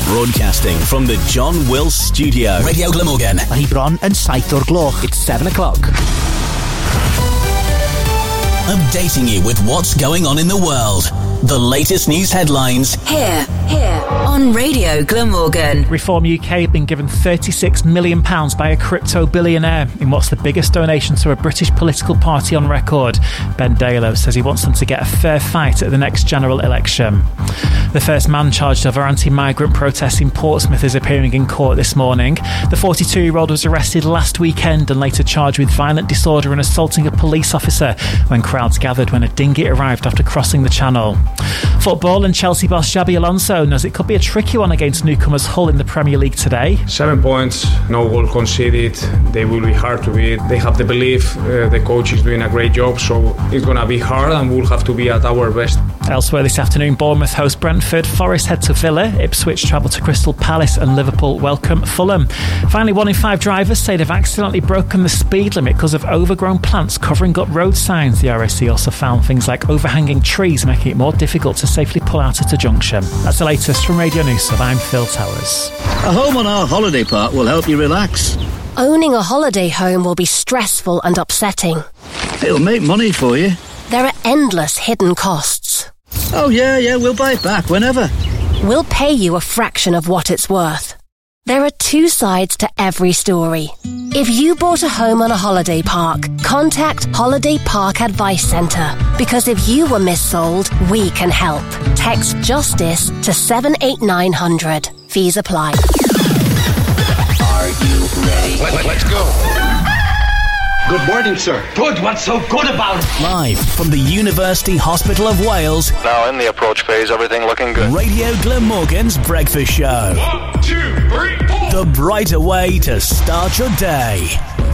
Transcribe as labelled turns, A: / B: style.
A: Broadcasting from the John Wills Studio. Radio Glamorgan.
B: Mae hi bron yn 7 o'r gloch. It's 7 o'clock.
A: Updating you with what's going on in the world. The latest news headlines.
C: Here on Radio Glamorgan.
D: Reform UK have been given £36 million by a crypto billionaire in what's the biggest donation to a British political party on record. Ben Dalo says he wants them to get a fair fight at the next general election. The first man charged over anti-migrant protests in Portsmouth is appearing in court this morning. The 42-year-old was arrested last weekend and later charged with violent disorder and assaulting a police officer when crowds gathered when a dinghy arrived after crossing the channel. Football, and Chelsea boss Xabi Alonso knows it could be a tricky one against newcomers Hull in the Premier League today.
E: 7 points, no goal conceded. They will be hard to beat. They have the belief the coach is doing a great job, so it's going to be hard and we'll have to be at our best.
D: Elsewhere this afternoon, Bournemouth host Brentford, Forest head to Villa, Ipswich travel to Crystal Palace and Liverpool welcome Fulham. Finally, 1 in 5 drivers say they've accidentally broken the speed limit because of overgrown plants covering up road signs. The RAC also found things like overhanging trees making it more difficult to safely pull out at a junction. That's the latest from Radio News. I'm Phil Towers.
F: A home on our holiday park will help you relax.
G: Owning a holiday home will be stressful and upsetting.
F: It'll make money for you.
G: There are endless hidden costs.
F: Oh yeah, we'll buy it back whenever.
G: We'll pay you a fraction of what it's worth. There are 2 sides to every story. If you bought a home on a holiday park, contact Holiday Park Advice Centre, because if you were missold, we can help. Text JUSTICE to 78900. Fees apply.
A: Are you ready?
H: Let's go. Good morning, sir. Good. What's so good about it?
A: Live from the University Hospital of Wales.
I: Now in the approach phase, everything looking good.
A: Radio Glamorgan's Breakfast Show.
H: 1, 2, 3, 4.
A: The brighter way to start your day.